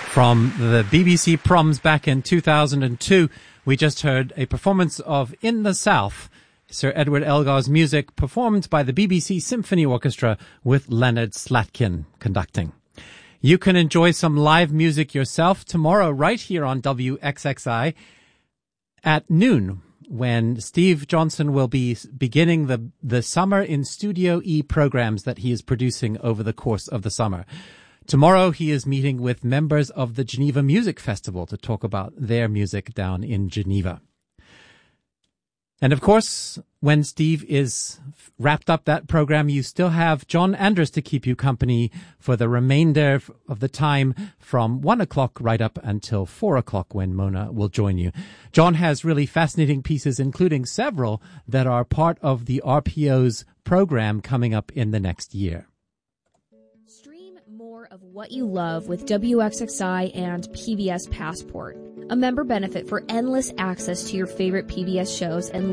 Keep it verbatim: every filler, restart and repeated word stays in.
From the B B C Proms back in two thousand two, we just heard a performance of In the South, Sir Edward Elgar's music performed by the B B C Symphony Orchestra with Leonard Slatkin conducting. You can enjoy some live music yourself tomorrow right here on W X X I at noon, when Steve Johnson will be beginning the, the Summer in Studio E programs that he is producing over the course of the summer. Tomorrow he is meeting with members of the Geneva Music Festival to talk about their music down in Geneva. And of course, when Steve is wrapped up that program, you still have John Andrus to keep you company for the remainder of the time from one o'clock right up until four o'clock when Mona will join you. John has really fascinating pieces, including several that are part of the R P O's program coming up in the next year. Stream more of what you love with W X X I and P B S Passport, a member benefit for endless access to your favorite P B S shows and